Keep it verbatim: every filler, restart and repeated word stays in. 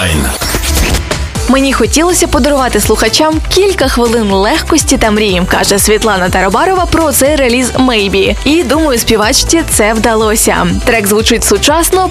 онлайн. Мені хотілося подарувати слухачам кілька хвилин легкості та мрії, каже Світлана Тарабарова про цей реліз «Maybe». І, думаю, співачці це вдалося. Трек звучить сучасно,